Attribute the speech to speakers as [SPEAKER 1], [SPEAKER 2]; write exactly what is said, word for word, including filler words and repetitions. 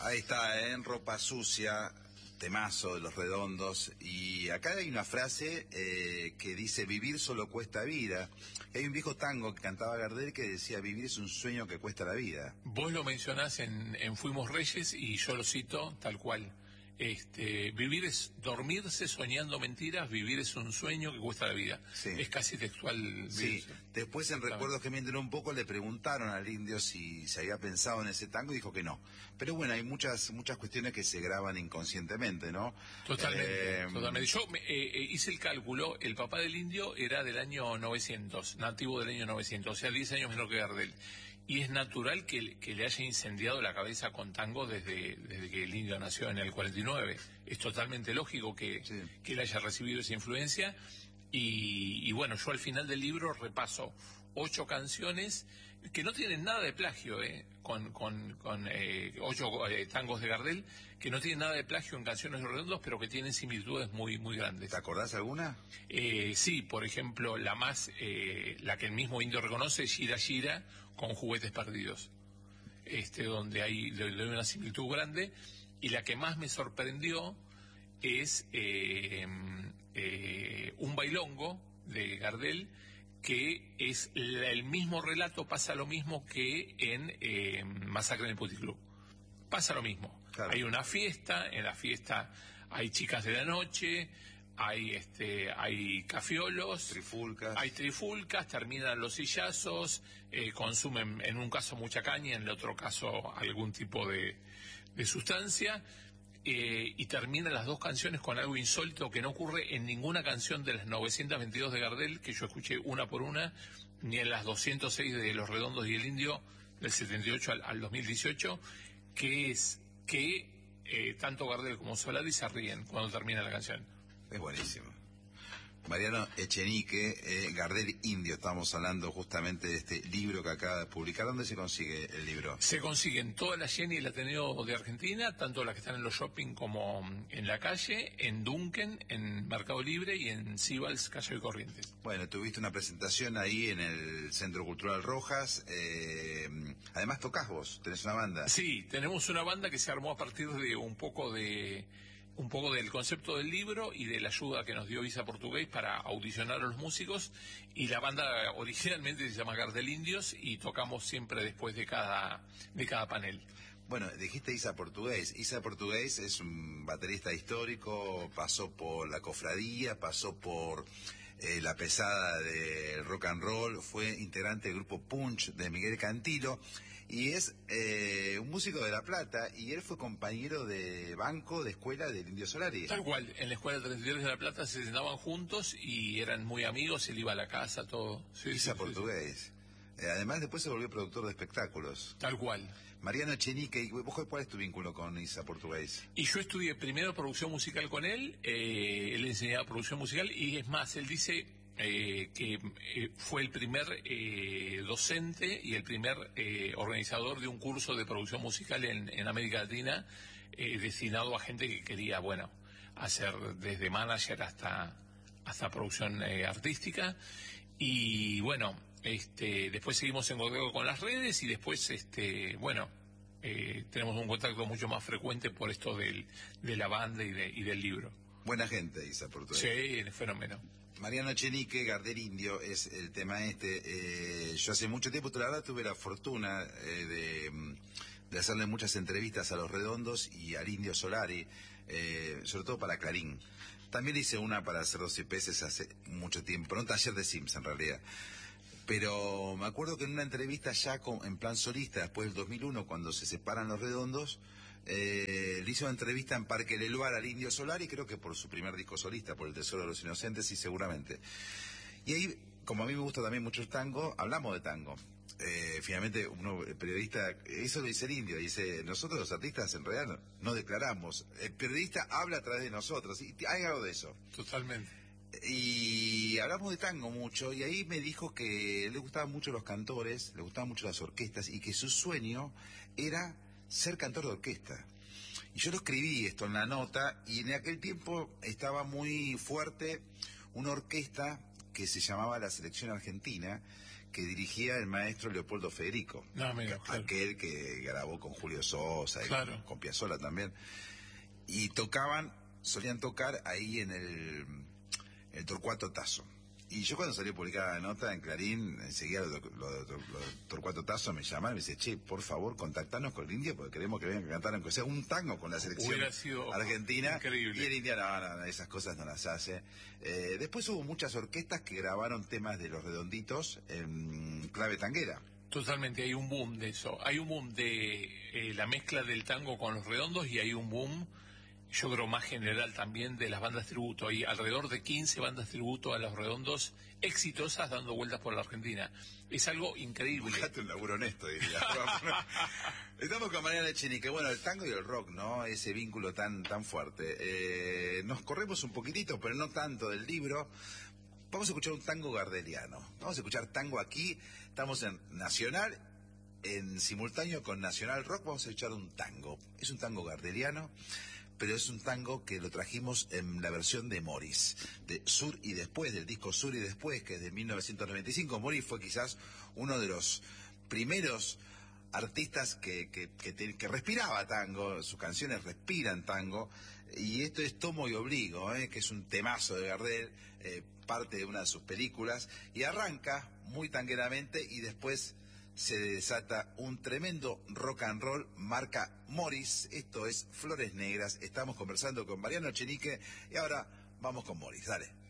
[SPEAKER 1] Ahí está, ¿eh? En Ropa Sucia, temazo de Los Redondos. Y acá hay una frase eh, que dice: vivir solo cuesta vida. Y hay un viejo tango que cantaba Gardel que decía: vivir es un sueño que cuesta la vida.
[SPEAKER 2] Vos lo mencionás en, en Fuimos Reyes y yo lo cito tal cual. Este, vivir es dormirse soñando mentiras, vivir es un sueño que cuesta la vida.
[SPEAKER 1] Sí.
[SPEAKER 2] Es casi textual.
[SPEAKER 1] Sí. Después, en Recuerdos que mienten un poco, le preguntaron al Indio si se había pensado en ese tango y dijo que no. Pero bueno, hay muchas muchas cuestiones que se graban inconscientemente, ¿no?
[SPEAKER 2] Totalmente,
[SPEAKER 1] Eh,
[SPEAKER 2] totalmente. Yo me, eh, hice el cálculo, el papá del Indio era del año novecientos, nativo del año novecientos, o sea, diez años menor que Gardel. Y es natural que, que le haya incendiado la cabeza con tango desde, desde que el Indio nació en el cuarenta y nueve. Es totalmente lógico que,
[SPEAKER 1] sí.
[SPEAKER 2] que él haya recibido esa influencia. Y, y bueno, yo al final del libro repaso ocho canciones que no tienen nada de plagio, eh, con, con, con eh, ocho eh, tangos de Gardel, que no tienen nada de plagio en Canciones de Redondos, pero que tienen similitudes muy muy grandes.
[SPEAKER 1] ¿Te acordás alguna?
[SPEAKER 2] Eh, sí, por ejemplo, la más, eh, la que el mismo Indio reconoce, Gira Gira, con Juguetes Perdidos, este, donde hay, donde hay una similitud grande, y la que más me sorprendió es eh, eh, Un Bailongo de Gardel, que es la, el mismo relato, pasa lo mismo que en eh, Masacre en el Puticlub. Pasa lo mismo. Claro. Hay una fiesta, en la fiesta hay chicas de la noche, hay este, hay cafiolos,
[SPEAKER 1] trifulcas,
[SPEAKER 2] hay trifulcas, terminan los sillazos, eh, consumen en un caso mucha caña, en el otro caso algún tipo de, de sustancia. Eh, y terminan las dos canciones con algo insólito que no ocurre en ninguna canción de las novecientas veintidós de Gardel, que yo escuché una por una, ni en las doscientas seis de Los Redondos y el Indio, del setenta y ocho al, al dos mil dieciocho, que es que eh, tanto Gardel como Solari se ríen cuando termina la canción.
[SPEAKER 1] Es buenísimo. Mariano Echenique, eh, Gardel Indio, estamos hablando justamente de este libro que acaba de publicar. ¿Dónde se consigue el libro?
[SPEAKER 2] Se consigue en toda la Geni y el Ateneo de Argentina, tanto las que están en los shopping como en la calle, en Dunken, en Mercado Libre y en Sibals, Calle de Corrientes.
[SPEAKER 1] Bueno, tuviste una presentación ahí en el Centro Cultural Rojas, eh, además tocás vos, tenés una banda.
[SPEAKER 2] Sí, tenemos una banda que se armó a partir de un poco de... un poco del concepto del libro y de la ayuda que nos dio Isa Portugués para audicionar a los músicos, y la banda originalmente se llama Gardel Indios y tocamos siempre después de cada de cada panel.
[SPEAKER 1] Bueno, dijiste Isa Portugués. Isa Portugués es un baterista histórico, pasó por la cofradía, pasó por eh, la pesada del rock and roll, fue integrante del grupo Punch de Miguel Cantilo, y es eh, un músico de La Plata, y él fue compañero de banco de escuela del Indio Solari.
[SPEAKER 2] Tal cual, en la escuela treinta y tres de La Plata se sentaban juntos y eran muy amigos, él iba a la casa, todo. Sí,
[SPEAKER 1] Isa
[SPEAKER 2] sí,
[SPEAKER 1] Portugués.
[SPEAKER 2] Sí, sí.
[SPEAKER 1] Eh, además después se volvió productor de espectáculos.
[SPEAKER 2] Tal cual.
[SPEAKER 1] Mariano Echenique, ¿vos cuál es tu vínculo con Isa Portugués?
[SPEAKER 2] Y yo estudié primero producción musical con él, eh, él enseñaba producción musical, y es más, él dice eh, que eh, fue el primer eh, docente y el primer eh, organizador de un curso de producción musical en, en América Latina, eh, destinado a gente que quería, bueno, hacer desde manager hasta, hasta producción eh, artística. Y bueno, este, después seguimos en contacto con las redes y después, este, bueno, eh, tenemos un contacto mucho más frecuente por esto del, de la banda y, de, y del libro.
[SPEAKER 1] Buena gente, Isa Portugués.
[SPEAKER 2] Sí, el fenómeno.
[SPEAKER 1] Mariano Echenique, Gardel Indio, es el tema este. Eh, yo hace mucho tiempo, la verdad, tuve la fortuna eh, de, de hacerle muchas entrevistas a Los Redondos y al Indio Solari, eh, sobre todo para Clarín. También hice una para hacer doce peces hace mucho tiempo, pero un taller de Sims en realidad. Pero me acuerdo que en una entrevista ya con, en plan solista, después del dos mil uno, cuando se separan Los Redondos, eh, le hizo una entrevista en Parque Leluar al Indio Solari, creo que por su primer disco solista, por El Tesoro de los Inocentes, y seguramente. Y ahí, como a mí me gusta también mucho el tango, hablamos de tango. Eh, finalmente, uno, el periodista, eso lo dice el Indio, dice: nosotros los artistas en realidad no, no declaramos, el periodista habla a través de nosotros, y hay algo de eso.
[SPEAKER 2] Totalmente.
[SPEAKER 1] Y hablamos de tango mucho, y ahí me dijo que le gustaban mucho los cantores, le gustaban mucho las orquestas, y que su sueño era ser cantor de orquesta. Y yo lo escribí esto en la nota, y en aquel tiempo estaba muy fuerte una orquesta que se llamaba la Selección Argentina, que dirigía el maestro Leopoldo Federico,
[SPEAKER 2] no, mira, claro.
[SPEAKER 1] aquel que grabó con Julio Sosa y
[SPEAKER 2] claro.
[SPEAKER 1] con, con Piazzolla también. Y tocaban, solían tocar ahí en el, el Torcuato Tasso. Y yo cuando salió publicada la nota en Clarín, enseguida los de Torcuato Tasso me llamaron y me dice, che, por favor, contactanos con el Indio porque queremos que vengan a cantar aunque sea un tango con la selección argentina.
[SPEAKER 2] Increíble.
[SPEAKER 1] Y el Indio no, no, no, esas cosas no las hace. Eh, después hubo muchas orquestas que grabaron temas de Los Redonditos en clave tanguera.
[SPEAKER 2] Totalmente, hay un boom de eso. Hay un boom de eh, la mezcla del tango con Los Redondos y hay un boom, yo creo más general también, de las bandas tributo. Hay alrededor de quince bandas tributo a Los Redondos exitosas dando vueltas por la Argentina. Es algo increíble.
[SPEAKER 1] Buscate un laburo honesto, diría. Estamos con Mariana Echenique. Bueno, el tango y el rock, ¿no? Ese vínculo tan, tan fuerte. Eh, nos corremos un poquitito, pero no tanto del libro. Vamos a escuchar un tango gardeliano. Vamos a escuchar tango aquí. Estamos en Nacional, en simultáneo con Nacional Rock. Vamos a escuchar un tango. Es un tango gardeliano, pero es un tango que lo trajimos en la versión de Morris, de Sur y Después, del disco Sur y Después, que es de mil novecientos noventa y cinco. Morris fue quizás uno de los primeros artistas que, que, que, te, que respiraba tango, sus canciones respiran tango, y esto es Tomo y Obligo, ¿eh? Que es un temazo de Gardel, eh, parte de una de sus películas, y arranca muy tangueramente y después se desata un tremendo rock and roll marca Morris. Esto es Flores Negras. Estamos conversando con Mariano Echenique y ahora vamos con Morris. Dale.